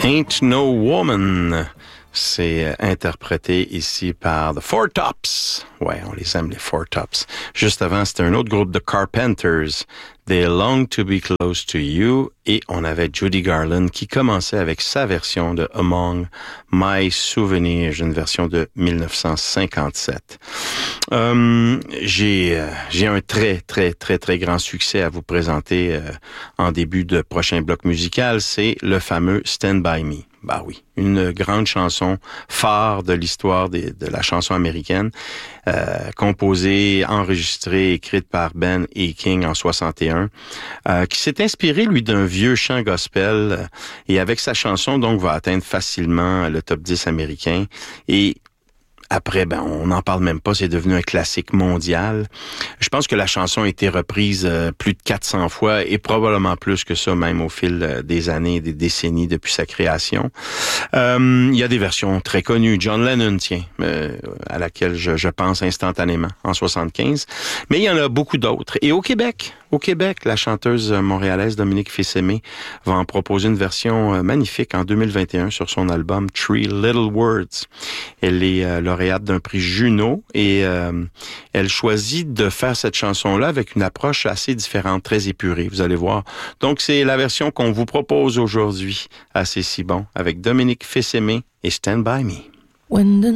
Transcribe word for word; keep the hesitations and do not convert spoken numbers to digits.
Ain't No Woman. C'est interprété ici par The Four Tops. Ouais, on les aime, les Four Tops. Juste avant, c'était un autre groupe, The Carpenters. They Long to Be Close to You. Et on avait Judy Garland qui commençait avec sa version de Among My Souvenirs, une version de dix-neuf cent cinquante-sept. Euh, j'ai, euh, j'ai un très, très, très, très grand succès à vous présenter euh, en début de prochain bloc musical. C'est le fameux Stand By Me. Bah oui, une grande chanson phare de l'histoire des, de la chanson américaine, euh, composée, enregistrée, écrite par Ben E. King en soixante et un, euh, qui s'est inspiré, lui, d'un vieux chant gospel, euh, et avec sa chanson, donc, va atteindre facilement le top dix américain. Et après, ben, on n'en parle même pas, c'est devenu un classique mondial. Je pense que la chanson a été reprise euh, plus de quatre cents fois et probablement plus que ça, même au fil euh, des années, des décennies depuis sa création. Euh, il y a des versions très connues. John Lennon, tiens, euh, à laquelle je, je pense instantanément, en soixante-quinze. Mais il y en a beaucoup d'autres. Et au Québec, au Québec, la chanteuse montréalaise Dominique Fils-Aimé va en proposer une version euh, magnifique en deux mille vingt et un sur son album Three Little Words. Elle est euh, lauréate d'un prix Juno et euh, elle choisit de faire cette chanson-là avec une approche assez différente, très épurée, vous allez voir. Donc, c'est la version qu'on vous propose aujourd'hui, assez si bon, avec Dominique Fils-Aimé et Stand By Me. When the